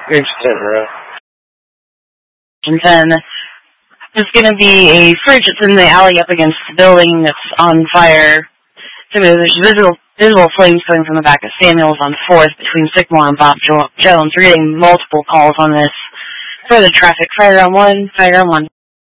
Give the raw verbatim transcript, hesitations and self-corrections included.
Page ten, right? And then there's going to be a fridge that's in the alley up against the building that's on fire. So there's visible, visible flames coming from the back of Samuels on fourth between Sycamore and Bob jo- Jones. We're getting multiple calls on this. Further traffic, fire on one, fire on one.